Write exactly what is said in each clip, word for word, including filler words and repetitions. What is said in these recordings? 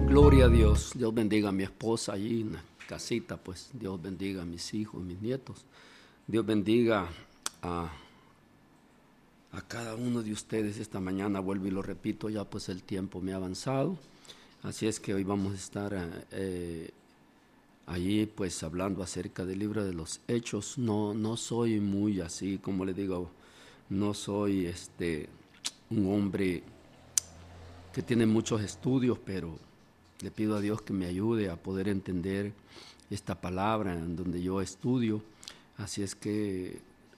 Gloria a Dios. Dios bendiga a mi esposa allí en la casita, pues Dios bendiga a mis hijos, mis nietos. Dios bendiga a, a cada uno de ustedes esta mañana. Vuelvo y lo repito, ya pues el tiempo me ha avanzado. Así es que hoy vamos a estar eh, allí pues hablando acerca del libro de los Hechos. No, no soy muy así, como le digo, no soy este un hombre que tiene muchos estudios, pero le pido a Dios que me ayude a poder entender esta palabra en donde yo estudio. Así es que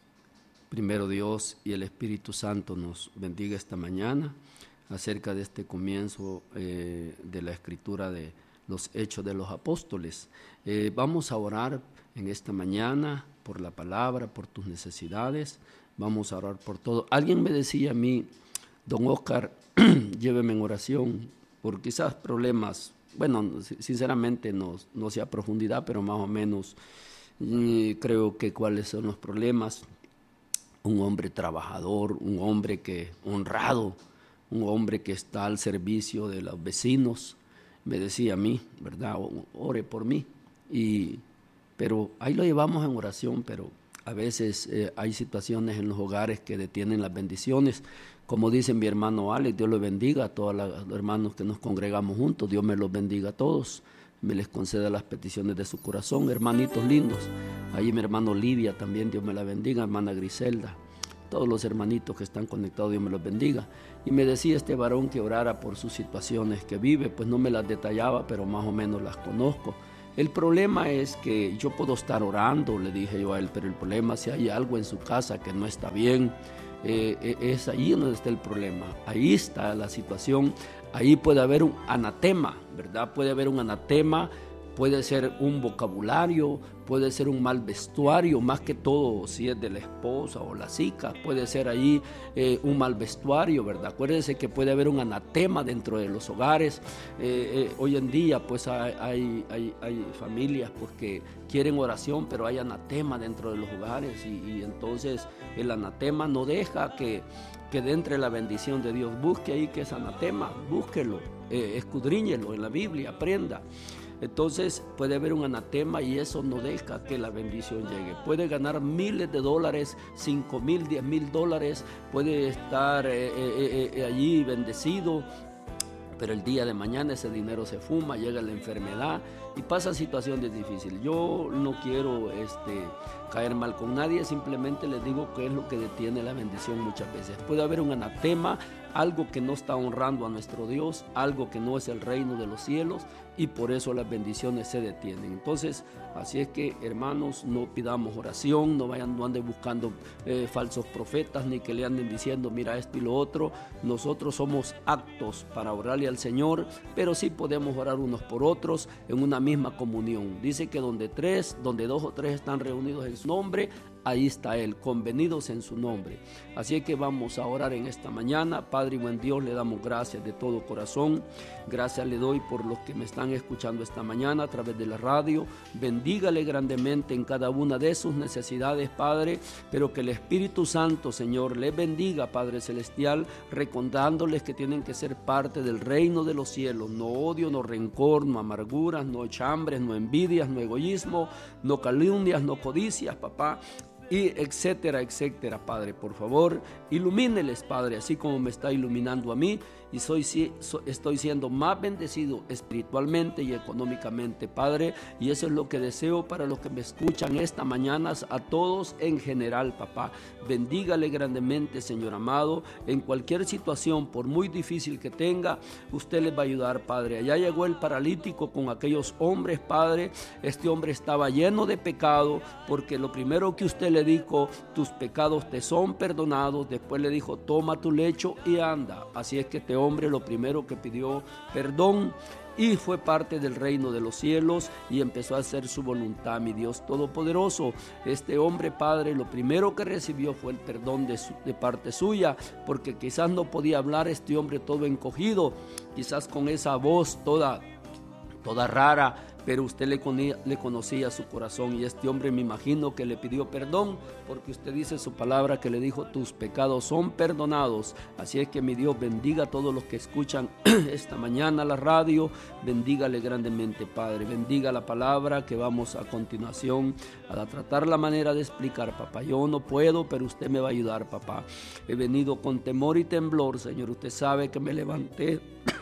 primero Dios y el Espíritu Santo nos bendiga esta mañana acerca de este comienzo eh, de la escritura de los Hechos de los Apóstoles. Eh, vamos a orar en esta mañana por la palabra, por tus necesidades. Vamos a orar por todo. Alguien me decía a mí, don Oscar, lléveme en oración por quizás problemas, bueno, sinceramente no, no sé a profundidad, pero más o menos eh, creo que cuáles son los problemas. Un hombre trabajador, un hombre que honrado, un hombre que está al servicio de los vecinos, me decía a mí, ¿verdad? Ore por mí. Y, pero ahí lo llevamos en oración, pero a veces eh, hay situaciones en los hogares que detienen las bendiciones. Como dice mi hermano Alex, Dios lo bendiga a todos los hermanos que nos congregamos juntos. Dios me los bendiga a todos, me les conceda las peticiones de su corazón. Hermanitos lindos, ahí mi hermano Lidia también, Dios me la bendiga, hermana Griselda. Todos los hermanitos que están conectados, Dios me los bendiga. Y me decía este varón que orara por sus situaciones que vive, pues no me las detallaba, pero más o menos las conozco. El problema es que yo puedo estar orando, le dije yo a él, pero el problema es si hay algo en su casa que no está bien, eh, es ahí donde está el problema. Ahí está la situación, ahí puede haber un anatema, ¿verdad? Puede haber un anatema, puede ser un vocabulario, puede ser un mal vestuario, más que todo si es de la esposa o las hijas, puede ser ahí eh, un mal vestuario, ¿verdad? Acuérdense que puede haber un anatema dentro de los hogares. Eh, eh, hoy en día pues hay, hay, hay, hay familias pues, que quieren oración, pero hay anatema dentro de los hogares y, y entonces el anatema no deja que, que dentro de la bendición de Dios. Busque ahí que es anatema, búsquelo, eh, escudriñelo en la Biblia, aprenda. Entonces puede haber un anatema y eso no deja que la bendición llegue. Puede ganar miles de dólares, cinco mil, diez mil dólares, puede estar eh, eh, eh, allí bendecido, pero el día de mañana ese dinero se fuma, llega la enfermedad y pasan situaciones difíciles. Yo no quiero este, caer mal con nadie, simplemente les digo qué es lo que detiene la bendición muchas veces. Puede haber un anatema, algo que no está honrando a nuestro Dios, algo que no es el reino de los cielos y por eso las bendiciones se detienen. Entonces, así es que hermanos, no pidamos oración, no vayan, no anden buscando eh, falsos profetas ni que le anden diciendo mira esto y lo otro. Nosotros somos aptos para orarle al Señor, pero sí podemos orar unos por otros en una misma comunión. Dice que donde tres, donde dos o tres están reunidos en su nombre, ahí está Él, convenidos en su nombre. Así es que vamos a orar en esta mañana. Padre y buen Dios, le damos gracias de todo corazón. Gracias le doy por los que me están escuchando esta mañana a través de la radio. Bendígale grandemente en cada una de sus necesidades, Padre, pero que el Espíritu Santo, Señor, les bendiga, Padre Celestial, recordándoles que tienen que ser parte del reino de los cielos. No odio, no rencor, no amarguras, no chambres, no envidias, no egoísmo, no calumnias, no codicias, papá. Y etcétera, etcétera, Padre, por favor, ilumíneles, Padre, así como me está iluminando a mí y soy, estoy siendo más bendecido espiritualmente y económicamente, Padre, y eso es lo que deseo para los que me escuchan esta mañana, a todos en general, papá. Bendígale grandemente, Señor amado, en cualquier situación, por muy difícil que tenga, usted les va a ayudar, Padre. Allá llegó el paralítico con aquellos hombres, Padre, este hombre estaba lleno de pecado, porque lo primero que usted le dijo, tus pecados te son perdonados. Después le dijo, toma tu lecho y anda. Así es que este hombre lo primero que pidió perdón y fue parte del reino de los cielos y empezó a hacer su voluntad, mi Dios todopoderoso. Este hombre, Padre, lo primero que recibió fue el perdón de, su, de parte suya, porque quizás no podía hablar este hombre todo encogido, quizás con esa voz toda toda rara, pero usted le, conía, le conocía su corazón, y este hombre me imagino que le pidió perdón, porque usted dice su palabra que le dijo: tus pecados son perdonados. Así es que mi Dios bendiga a todos los que escuchan esta mañana la radio, bendígale grandemente, Padre, bendiga la palabra que vamos a continuación a tratar la manera de explicar, papá. Yo no puedo, pero usted me va a ayudar, papá. He venido con temor y temblor, Señor. Usted sabe que me levanté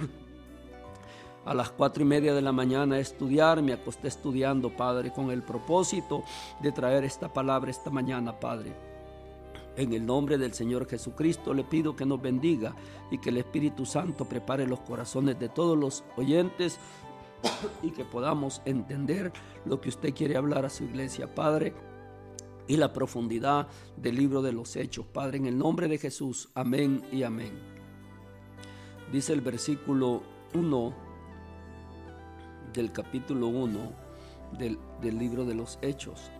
a las cuatro y media de la mañana a estudiar, me acosté estudiando, Padre, con el propósito de traer esta palabra esta mañana, Padre. En el nombre del Señor Jesucristo le pido que nos bendiga y que el Espíritu Santo prepare los corazones de todos los oyentes y que podamos entender lo que usted quiere hablar a su iglesia, Padre, y la profundidad del libro de los Hechos, Padre, en el nombre de Jesús. Amén y amén. Dice el versículo uno del capítulo uno del, del libro de los Hechos.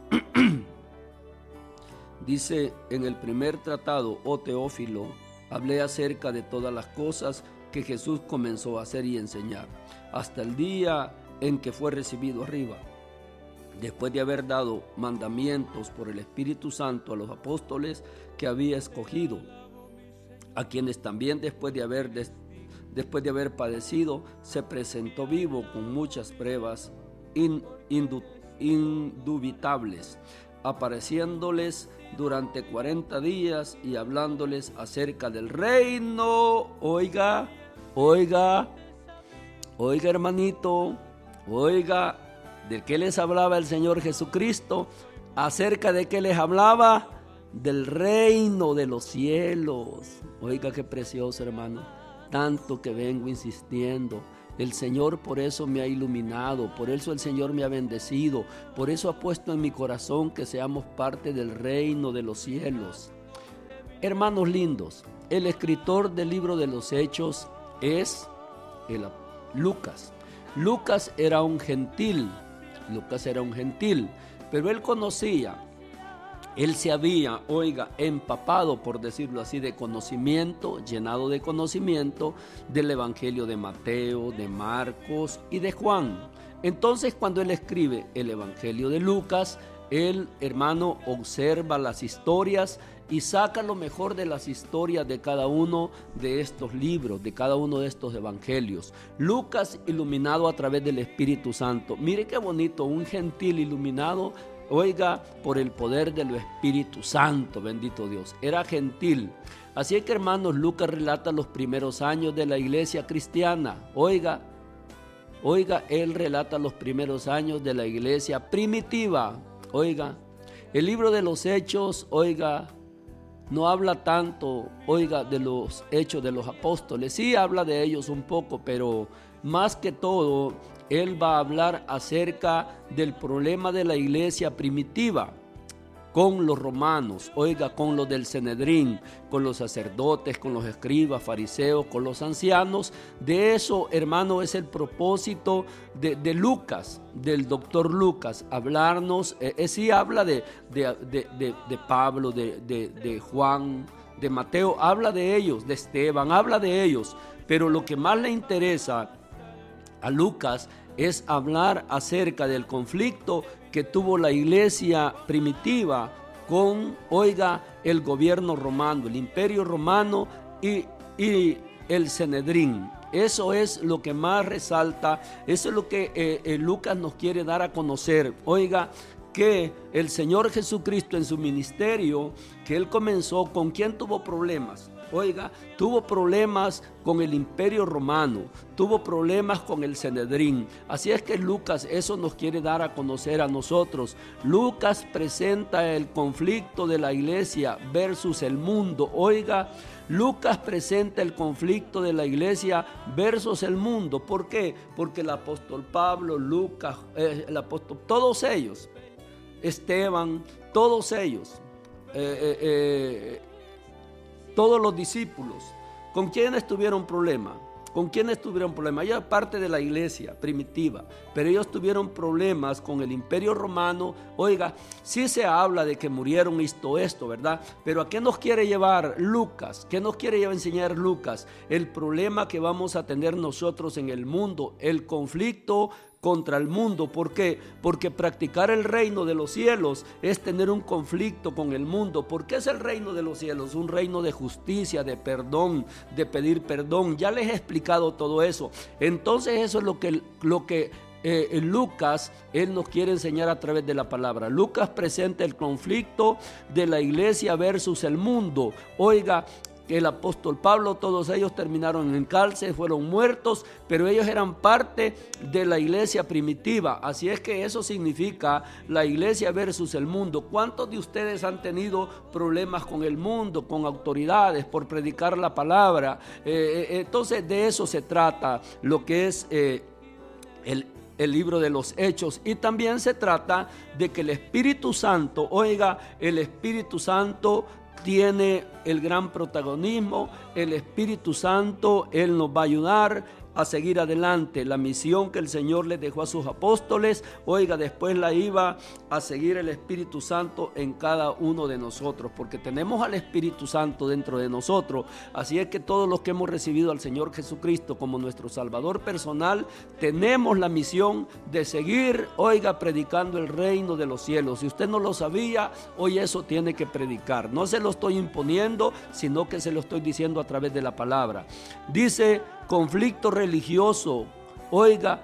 Dice: en el primer tratado, oh Teófilo, hablé acerca de todas las cosas que Jesús comenzó a hacer y enseñar, hasta el día en que fue recibido arriba, después de haber dado mandamientos por el Espíritu Santo a los apóstoles que había escogido, a quienes también después de haber des- Después de haber padecido, se presentó vivo con muchas pruebas in, indu, indubitables, apareciéndoles durante cuarenta días y hablándoles acerca del reino. Oiga, oiga, oiga, hermanito, oiga, ¿de qué les hablaba el Señor Jesucristo? ¿Acerca de qué les hablaba? Del reino de los cielos. Oiga, qué precioso, hermano. Tanto que vengo insistiendo. El Señor por eso me ha iluminado, por eso el Señor me ha bendecido, por eso ha puesto en mi corazón que seamos parte del reino de los cielos. Hermanos lindos, el escritor del libro de los Hechos es el Lucas. Lucas era un gentil, Lucas era un gentil, pero él conocía. Él se había, oiga, empapado, por decirlo así, de conocimiento, llenado de conocimiento del Evangelio de Mateo, de Marcos y de Juan. Entonces, cuando él escribe el Evangelio de Lucas, el hermano observa las historias y saca lo mejor de las historias de cada uno de estos libros, de cada uno de estos evangelios. Lucas, iluminado a través del Espíritu Santo. Mire qué bonito, un gentil iluminado, oiga, por el poder del Espíritu Santo, bendito Dios. Era gentil. Así es que, hermanos, Lucas relata los primeros años de la iglesia cristiana. Oiga, oiga, él relata los primeros años de la iglesia primitiva. Oiga, el libro de los Hechos, oiga, no habla tanto, oiga, de los hechos de los apóstoles. Sí habla de ellos un poco, pero más que todo, él va a hablar acerca del problema de la iglesia primitiva con los romanos, oiga, con los del Sanedrín, con los sacerdotes, con los escribas, fariseos, con los ancianos. De eso, hermano, es el propósito de, de Lucas, del doctor Lucas, hablarnos. Eh, sí habla de, de, de, de, de Pablo, de, de, de Juan, de Mateo, habla de ellos, de Esteban, habla de ellos, pero lo que más le interesa a Lucas es hablar acerca del conflicto que tuvo la iglesia primitiva con, oiga, el gobierno romano, el imperio romano y, y el Sanedrín. Eso es lo que más resalta, eso es lo que eh, eh, Lucas nos quiere dar a conocer. Oiga, que el Señor Jesucristo en su ministerio, que Él comenzó, ¿con quién tuvo problemas? Oiga, tuvo problemas con el imperio romano, tuvo problemas con el Sanedrín. Así es que Lucas eso nos quiere dar a conocer a nosotros. Lucas presenta el conflicto de la iglesia versus el mundo. Oiga, Lucas presenta el conflicto de la iglesia versus el mundo. ¿Por qué? Porque el apóstol Pablo, Lucas, eh, el apóstol, todos ellos, Esteban, todos ellos, eh, eh, eh, todos los discípulos, ¿con quiénes tuvieron problemas? ¿Con quiénes tuvieron problemas? Ellos parte de la iglesia primitiva, pero ellos tuvieron problemas con el imperio romano. Oiga, sí se habla de que murieron esto, esto, ¿verdad? Pero ¿a qué nos quiere llevar Lucas? ¿Qué nos quiere enseñar Lucas? El problema que vamos a tener nosotros en el mundo, el conflicto contra el mundo. ¿Por qué? Porque practicar el reino de los cielos es tener un conflicto con el mundo. ¿Por qué es el reino de los cielos? Un reino de justicia, de perdón, de pedir perdón. Ya les he explicado todo eso. Entonces eso es lo que, lo que eh, Lucas, él nos quiere enseñar a través de la palabra. Lucas presenta el conflicto de la iglesia versus el mundo. Oiga, el apóstol Pablo, todos ellos terminaron en cárcel, fueron muertos, pero ellos eran parte de la iglesia primitiva. Así es que eso significa la iglesia versus el mundo. ¿Cuántos de ustedes han tenido problemas con el mundo, con autoridades, por predicar la palabra? Eh, entonces de eso se trata lo que es eh, el el libro de los Hechos. Y también se trata de que el Espíritu Santo, oiga, el Espíritu Santo tiene el gran protagonismo. El Espíritu Santo, Él nos va a ayudar a seguir adelante. La misión que el Señor les dejó a sus apóstoles, oiga, después la iba a seguir el Espíritu Santo en cada uno de nosotros, porque tenemos al Espíritu Santo dentro de nosotros. Así es que todos los que hemos recibido al Señor Jesucristo como nuestro Salvador personal, tenemos la misión de seguir, oiga, predicando el reino de los cielos. Si usted no lo sabía, hoy eso tiene que predicar. No se lo estoy imponiendo, sino que se lo estoy diciendo a través de la palabra. Dice: conflicto religioso, oiga,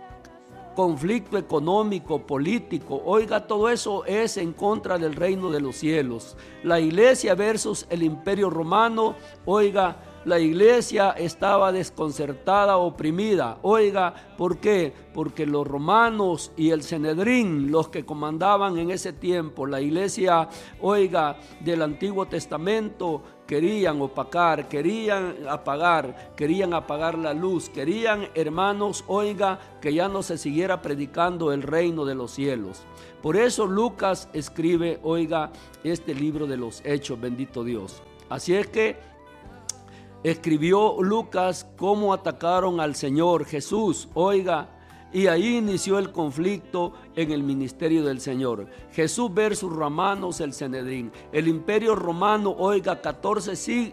conflicto económico, político, oiga, todo eso es en contra del reino de los cielos. La iglesia versus el imperio romano, oiga, la iglesia estaba desconcertada, oprimida. Oiga, ¿por qué? Porque los romanos y el Sanedrín, los que comandaban en ese tiempo, la iglesia, oiga, del Antiguo Testamento, querían opacar, querían apagar, querían apagar la luz, querían, hermanos, oiga, que ya no se siguiera predicando el reino de los cielos. Por eso Lucas escribe, oiga, este libro de los Hechos, bendito Dios. Así es que escribió Lucas cómo atacaron al Señor Jesús, oiga, y ahí inició el conflicto en el ministerio del Señor. Jesús versus romanos, el Sanedrín. El imperio romano, oiga, catorce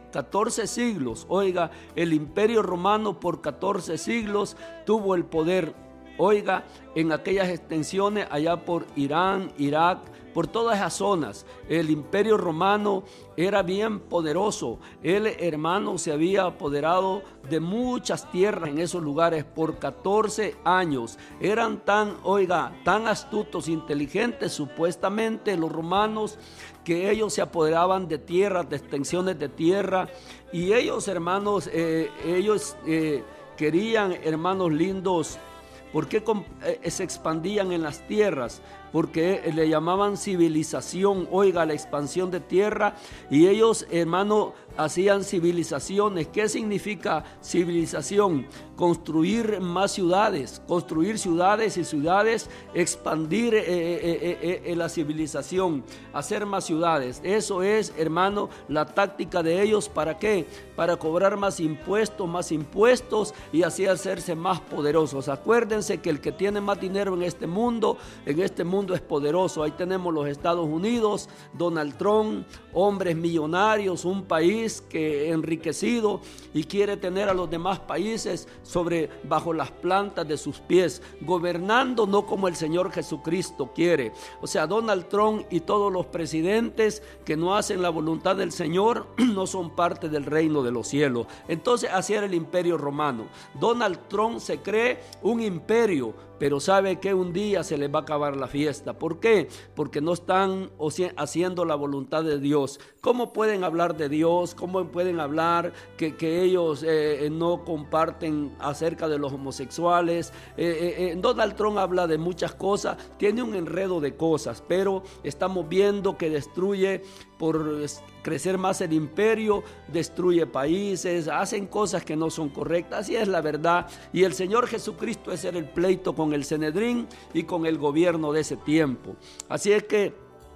siglos, oiga, el imperio romano por catorce siglos tuvo el poder, oiga, en aquellas extensiones allá por Irán, Irak, por todas esas zonas. El imperio romano era bien poderoso. El hermano se había apoderado de muchas tierras en esos lugares por catorce años. Eran tan, oiga, tan astutos, inteligentes supuestamente los romanos, que ellos se apoderaban de tierras, de extensiones de tierra. Y ellos, hermanos, eh, ellos eh, querían, hermanos lindos, ¿por qué se expandían en las tierras? Porque le llamaban civilización, oiga, la expansión de tierra. Y ellos, hermano, hacían civilizaciones. ¿Qué significa civilización? Construir más ciudades, construir ciudades y ciudades, expandir eh, eh, eh, eh, la civilización, hacer más ciudades. Eso es, hermano, la táctica de ellos. ¿Para qué? Para cobrar más impuestos, más impuestos y así hacerse más poderosos. Acuérdense que el que tiene más dinero en este mundo, en este mundo es poderoso. Ahí tenemos los Estados Unidos, Donald Trump, hombres millonarios, un país que enriquecido y quiere tener a los demás países sobre bajo las plantas de sus pies, gobernando no como el Señor Jesucristo quiere. O sea, Donald Trump y todos los presidentes que no hacen la voluntad del Señor no son parte del reino de los cielos. Entonces así era el imperio romano. Donald Trump se cree un imperio, pero sabe que un día se les va a acabar la fiesta. ¿Por qué? Porque no están haciendo la voluntad de Dios. ¿Cómo pueden hablar de Dios? ¿Cómo pueden hablar que, que ellos eh, no comparten acerca de los homosexuales? Eh, eh, Donald Trump habla de muchas cosas, tiene un enredo de cosas, pero estamos viendo que destruye por crecer más el imperio, destruye países, hacen cosas que no son correctas. Así es la verdad. Y el Señor Jesucristo es el pleito con el Sanedrín y con el gobierno de ese tiempo. Así es que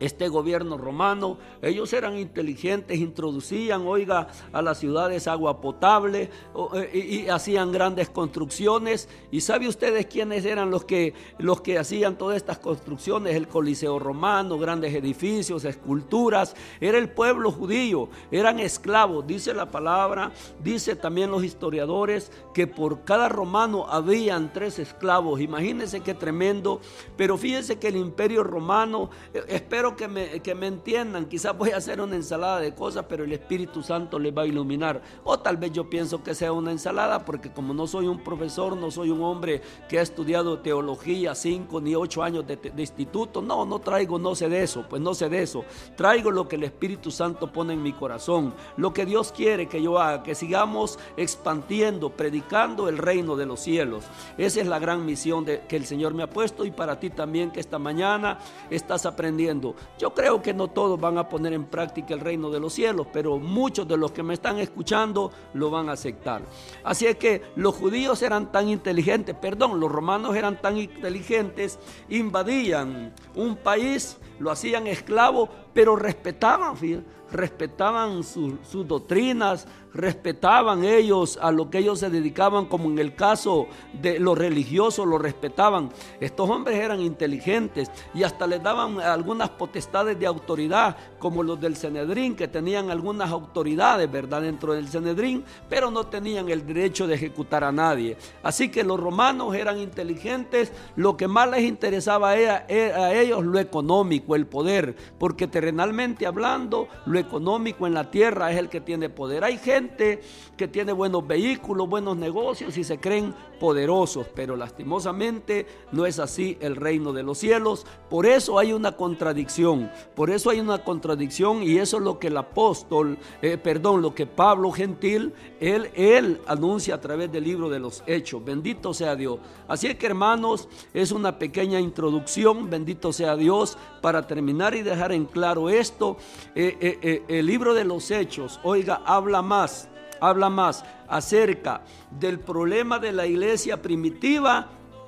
Este gobierno romano, ellos eran inteligentes, introducían, oiga, a las ciudades agua potable y, y hacían grandes construcciones. ¿Y sabe ustedes quiénes eran los que, los que hacían todas estas construcciones? El Coliseo romano, grandes edificios, esculturas. Era el pueblo judío, eran esclavos. Dice la palabra, dice también los historiadores, que por cada romano habían tres esclavos. Imagínense qué tremendo. Pero fíjense que el imperio romano, espero Que me, que me entiendan, quizás voy a hacer una ensalada de cosas, pero el Espíritu Santo les va a iluminar, o tal vez yo pienso que sea una ensalada, porque como no soy un profesor, no soy un hombre que ha estudiado teología cinco ni ocho años de, de instituto, no, no traigo, no sé de eso, pues no sé de eso, traigo lo que el Espíritu Santo pone en mi corazón, lo que Dios quiere que yo haga, que sigamos expandiendo, predicando el reino de los cielos. Esa es la gran misión de, que el Señor me ha puesto, y para ti también, que esta mañana estás aprendiendo. Yo creo que no todos van a poner en práctica el reino de los cielos, pero muchos de los que me están escuchando lo van a aceptar. Así es que los judíos eran tan inteligentes, perdón, los romanos eran tan inteligentes, invadían un país, lo hacían esclavo, pero respetaban, fíjate, respetaban su, sus doctrinas, respetaban ellos a lo que ellos se dedicaban, como en el caso de los religiosos, lo respetaban. Estos hombres eran inteligentes y hasta les daban algunas potestades de autoridad, como los del Sanedrín, que tenían algunas autoridades, ¿verdad?, dentro del Sanedrín, pero no tenían el derecho de ejecutar a nadie. Así que los romanos eran inteligentes, lo que más les interesaba era, era a ellos lo económico, el poder, porque terrenalmente hablando, lo económico en la tierra es el que tiene poder. Hay gente que tiene buenos vehículos, buenos negocios y se creen poderosos, pero lastimosamente no es así el reino de los cielos. Por eso hay una contradicción, por eso hay una contradicción y eso es lo que el apóstol, eh, perdón, lo que Pablo Gentil, él, él anuncia a través del libro de los Hechos. Bendito sea Dios. Así que, hermanos, es una pequeña introducción, bendito sea Dios, para terminar y dejar en claro esto. Eh, eh, eh, el libro de los Hechos, oiga, habla más, habla más acerca del problema de la iglesia primitiva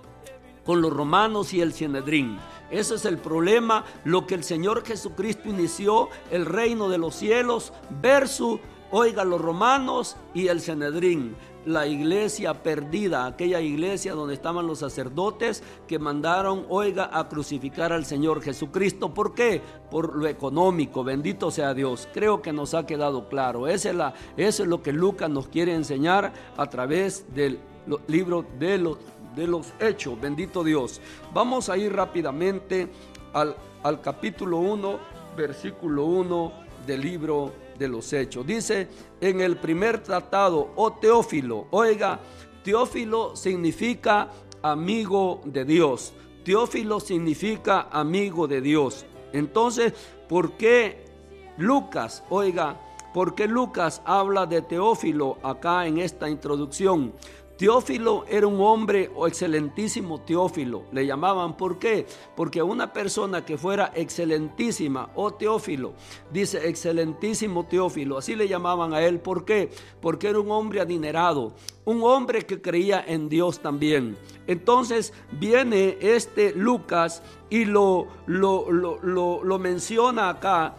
con los romanos y el Sanedrín. Ese es el problema, lo que el Señor Jesucristo inició, el reino de los cielos versus, oiga, los romanos y el Sanedrín. La iglesia perdida, aquella iglesia donde estaban los sacerdotes que mandaron, oiga, a crucificar al Señor Jesucristo. ¿Por qué? Por lo económico, bendito sea Dios. Creo que nos ha quedado claro. Esa es la, eso es lo que Lucas nos quiere enseñar a través del libro de los, de los Hechos, bendito Dios. Vamos a ir rápidamente al, al capítulo uno, versículo uno del libro de los Hechos. Dice en el primer tratado, oh Teófilo, oiga, Teófilo significa amigo de Dios. Teófilo significa amigo de Dios. Entonces, ¿por qué Lucas, oiga, por qué Lucas habla de Teófilo acá en esta introducción? Teófilo era un hombre, o excelentísimo Teófilo, le llamaban. ¿Por qué? Porque una persona que fuera excelentísima, o Teófilo, dice excelentísimo Teófilo, así le llamaban a él. ¿Por qué? Porque era un hombre adinerado, un hombre que creía en Dios también. Entonces viene este Lucas y lo, lo, lo, lo, lo menciona acá.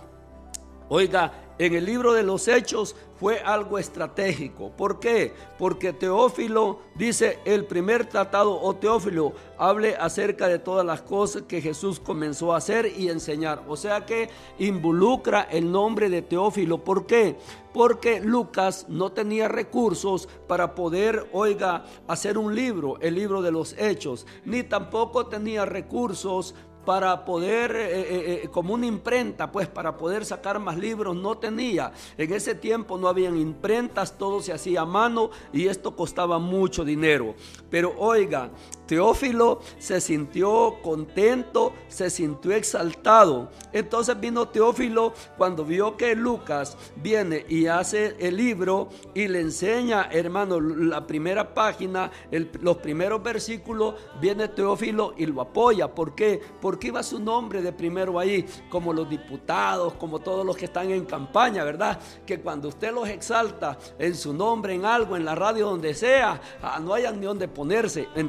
Oiga, en el libro de los Hechos fue algo estratégico. ¿Por qué? Porque Teófilo, dice el primer tratado, o Teófilo, hable acerca de todas las cosas que Jesús comenzó a hacer y enseñar. O sea que involucra el nombre de Teófilo. ¿Por qué? Porque Lucas no tenía recursos para poder, oiga, hacer un libro, el libro de los Hechos, ni tampoco tenía recursos para poder, eh, eh, eh, como una imprenta, pues para poder sacar más libros, no tenía. En ese tiempo no habían imprentas, todo se hacía a mano y esto costaba mucho dinero. Pero oiga, Teófilo se sintió contento, se sintió exaltado. Entonces vino Teófilo cuando vio que Lucas viene y hace el libro y le enseña, hermano, la primera página, el, los primeros versículos, viene Teófilo y lo apoya. ¿Por qué? Porque iba su nombre de primero ahí, como los diputados, como todos los que están en campaña, ¿verdad? Que cuando usted los exalta en su nombre, en algo, en la radio, donde sea, ah, no hayan ni dónde ponerse. Entonces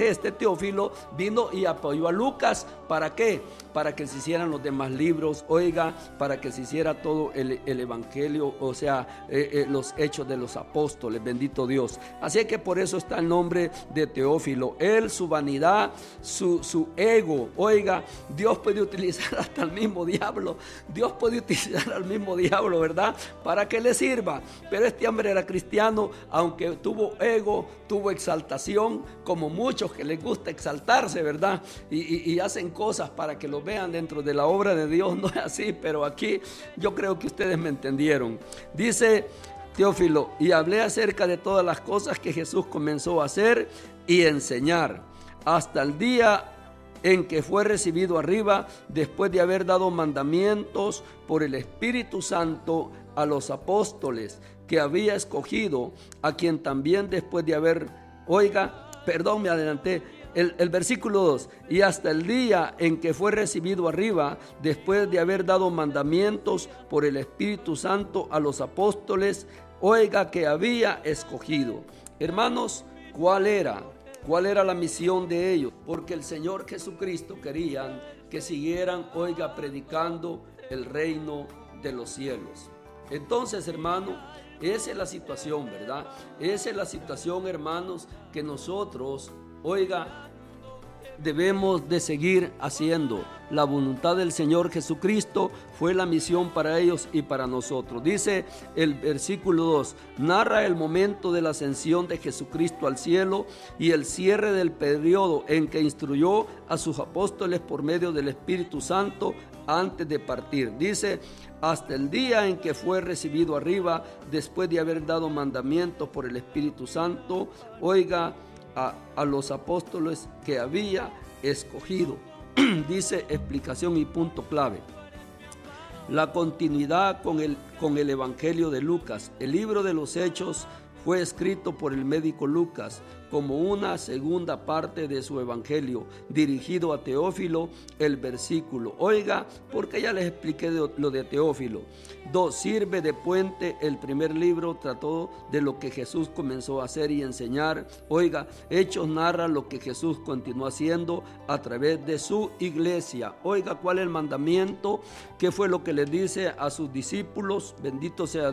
que este Teófilo vino y apoyó a Lucas. ¿Para qué? Para que se hicieran los demás libros, oiga, para que se hiciera todo el, el evangelio, o sea, eh, eh, los hechos de los apóstoles, bendito Dios. Así que por eso está el nombre de Teófilo. Él, su vanidad, su, su ego, oiga, Dios puede utilizar hasta el mismo diablo, Dios puede utilizar al mismo diablo, ¿verdad? Para que le sirva. Pero este hombre era cristiano, aunque tuvo ego, tuvo exaltación, como muchos que les gusta exaltarse, ¿verdad? Y, y, y hacen cosas para que lo vean dentro de la obra de Dios. No es así, pero aquí yo creo que ustedes me entendieron. Dice Teófilo: y hablé acerca de todas las cosas que Jesús comenzó a hacer y enseñar hasta el día en que fue recibido arriba, después de haber dado mandamientos por el Espíritu Santo a los apóstoles que había escogido, a quien también después de haber, oiga, perdón, me adelanté, el, el versículo dos, y hasta el día en que fue recibido arriba, después de haber dado mandamientos por el Espíritu Santo a los apóstoles, oiga, que había escogido. Hermanos, ¿cuál era? ¿Cuál era la misión de ellos? Porque el Señor Jesucristo querían que siguieran, oiga, predicando el reino de los cielos. Entonces, hermano, esa es la situación, ¿verdad? Esa es la situación, hermanos, que nosotros, oiga, debemos de seguir haciendo. La voluntad del Señor Jesucristo fue la misión para ellos y para nosotros. Dice el versículo dos, narra el momento de la ascensión de Jesucristo al cielo y el cierre del periodo en que instruyó a sus apóstoles por medio del Espíritu Santo antes de partir. Dice, hasta el día en que fue recibido arriba, después de haber dado mandamientos por el Espíritu Santo, oiga, A, a los apóstoles que había escogido. Dice explicación y punto clave. La continuidad con el, con el Evangelio de Lucas. El libro de los Hechos fue escrito por el médico Lucas como una segunda parte de su evangelio, dirigido a Teófilo, el versículo. Oiga, porque ya les expliqué de, lo de Teófilo. Dos, sirve de puente. El primer libro trató de lo que Jesús comenzó a hacer y enseñar. Oiga, Hechos narra lo que Jesús continuó haciendo a través de su iglesia. Oiga, ¿cuál es el mandamiento? ¿Qué fue lo que le dice a sus discípulos? Bendito sea